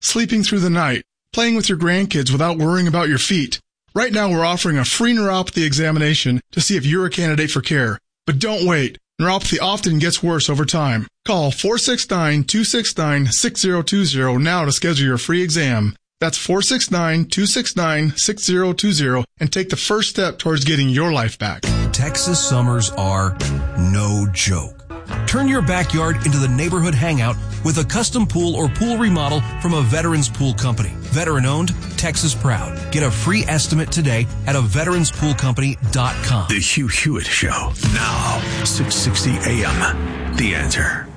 sleeping through the night, playing with your grandkids without worrying about your feet. Right now, we're offering a free neuropathy examination to see if you're a candidate for care. But don't wait. Neuropathy often gets worse over time. Call 469-269-6020 now to schedule your free exam. That's 469-269-6020 and take the first step towards getting your life back. Texas summers are no joke. Turn your backyard into the neighborhood hangout with a custom pool or pool remodel from a Veterans Pool Company. Veteran owned, Texas proud. Get a free estimate today at veteranspoolcompany.com. The Hugh Hewitt Show, now 660 AM. The Answer.